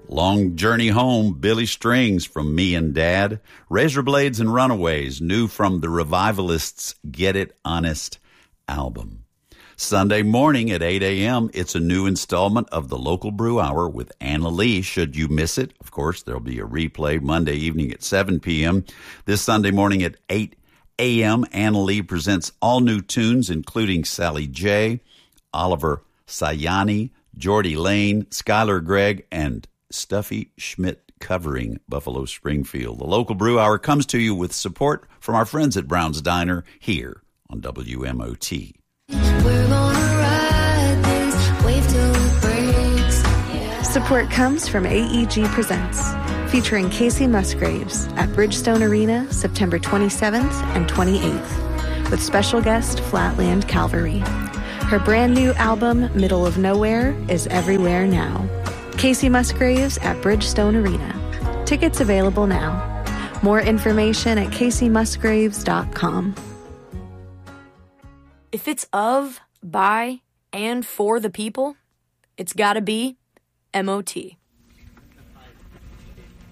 Long Journey Home, Billy Strings from Me and Dad. Razor Blades and Runaways, new from the Revivalists' Get It Honest album. Sunday morning at 8 a.m., it's a new installment of the Local Brew Hour with Anna Lee. Should you miss it, of course, there'll be a replay Monday evening at 7 p.m. This Sunday morning at 8 a.m., Anna Lee presents all new tunes, including Sally J., Oliver Sayani, Jordy Lane, Skylar Gregg, and Stuffy Schmidt covering Buffalo Springfield. The Local Brew Hour comes to you with support from our friends at Brown's Diner here on WMOT. We're gonna ride this wave till it breaks. Yeah. Support comes from AEG Presents, featuring Casey Musgraves at Bridgestone Arena September 27th and 28th, with special guest Flatland Calvary. Her brand new album, Middle of Nowhere, is everywhere now. Casey Musgraves at Bridgestone Arena. Tickets available now. More information at caseymusgraves.com. If it's of, by, and for the people, it's gotta be MOT.